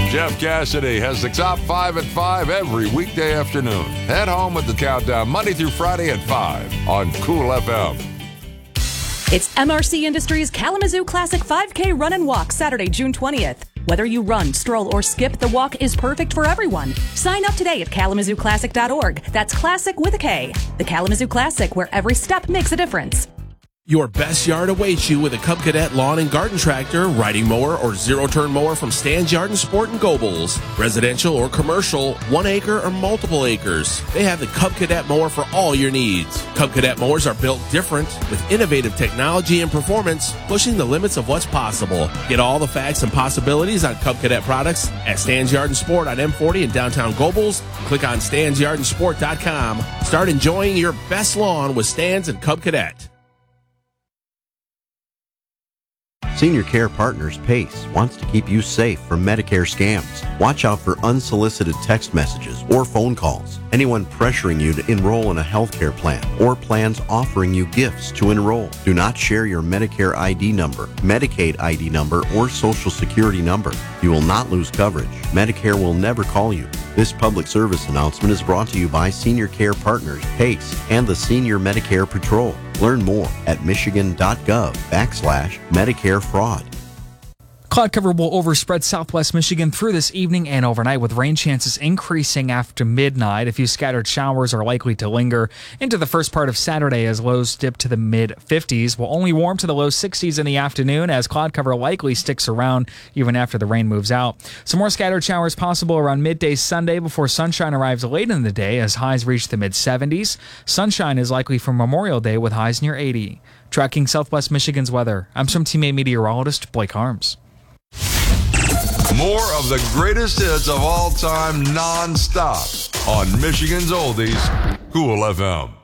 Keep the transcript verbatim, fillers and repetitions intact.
Jeff Cassidy has the top five at five every weekday afternoon. Head home with the countdown Monday through Friday at five on Cool F M. It's M R C Industries Kalamazoo Classic five K Run and Walk Saturday, June twentieth. Whether you run, stroll, or skip, the walk is perfect for everyone. Sign up today at kalamazoo classic dot org. That's classic with a K. The Kalamazoo Classic, where every step makes a difference. Your best yard awaits you with a Cub Cadet lawn and garden tractor, riding mower, or zero-turn mower from Stan's Yard and Sport and Gobles. Residential or commercial, one acre or multiple acres. They have the Cub Cadet mower for all your needs. Cub Cadet mowers are built different with innovative technology and performance, pushing the limits of what's possible. Get all the facts and possibilities on Cub Cadet products at Stan's Yard and Sport on M forty in downtown Gobles. Click on stans yard and sport dot com. Start enjoying your best lawn with Stan's and Cub Cadet. Senior Care Partners PACE wants to keep you safe from Medicare scams. Watch out for unsolicited text messages or phone calls. Anyone pressuring you to enroll in a health care plan or plans offering you gifts to enroll. Do not share your Medicare I D number, Medicaid I D number, or Social Security number. You will not lose coverage. Medicare will never call you. This public service announcement is brought to you by Senior Care Partners PACE and the Senior Medicare Patrol. Learn more at michigan.gov backslash Medicare fraud. Cloud cover will overspread southwest Michigan through this evening and overnight, with rain chances increasing after midnight. A few scattered showers are likely to linger into the first part of Saturday as lows dip to the mid fifties. Will only warm to the low sixties in the afternoon, as cloud cover likely sticks around even after the rain moves out. Some more scattered showers possible around midday Sunday before sunshine arrives late in the day as highs reach the mid seventies. Sunshine is likely for Memorial Day with highs near eighty. Tracking southwest Michigan's weather, I'm some Team eight meteorologist Blake Harms. More of the greatest hits of all time non-stop on Michigan's Oldies, Cool F M.